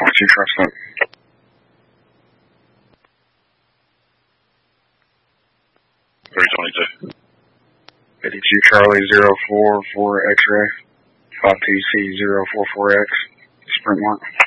22 trucks up. 322. 52 Charlie 044 X-ray. 52C044X. Sprint mark.